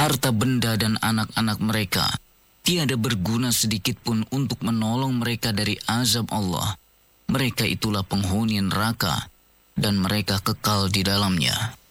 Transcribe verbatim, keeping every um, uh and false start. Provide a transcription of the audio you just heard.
harta benda dan anak-anak mereka tiada berguna sedikit pun untuk menolong mereka dari azab Allah. Mereka itulah penghuni neraka dan mereka kekal di dalamnya.